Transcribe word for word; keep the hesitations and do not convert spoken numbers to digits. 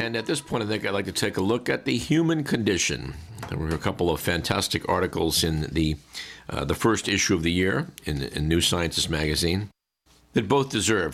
And at this point, I think I'd like to take a look at the human condition. There were a couple of fantastic articles in the uh, the first issue of the year in, in New Scientist magazine that both deserve